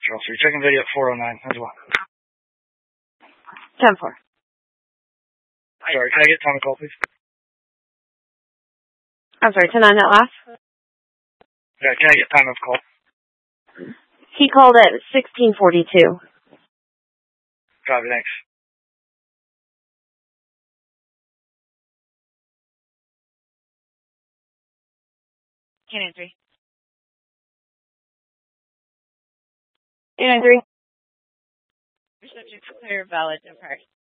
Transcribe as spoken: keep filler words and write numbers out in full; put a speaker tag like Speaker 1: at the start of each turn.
Speaker 1: So you're checking video at four oh nine as well.
Speaker 2: ten four.
Speaker 1: Sorry, can I get time of call, please?
Speaker 2: I'm sorry, ten nine that last?
Speaker 1: Yeah, can I get time of call?
Speaker 2: He called at sixteen forty-two.
Speaker 1: Copy, thanks.
Speaker 2: eight nine three. eight nine three. Reception clear, valid, no prior.